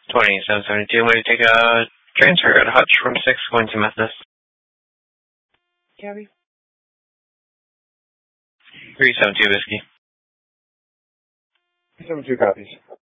2772, will you take a transfer at Hutch from 6 going to Methodist? Gabby? 372 Whiskey. 372 copies.